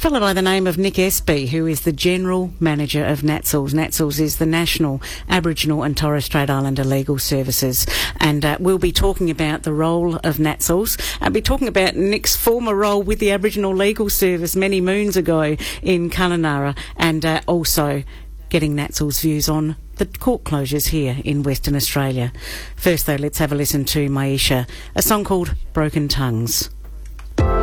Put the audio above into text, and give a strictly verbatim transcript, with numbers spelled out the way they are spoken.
fellow by the name of Nick Espy, who is the General Manager of NATSLS. NATSLS is the National Aboriginal and Torres Strait Islander Legal Services, and uh, we'll be talking about the role of NATSLS. I'll be talking about Nick's former role with the Aboriginal Legal Service many moons ago in Kununurra, and uh, also getting NATSL's views on the court closures here in Western Australia. First, though, let's have a listen to Maisha, a song called Broken Tongues.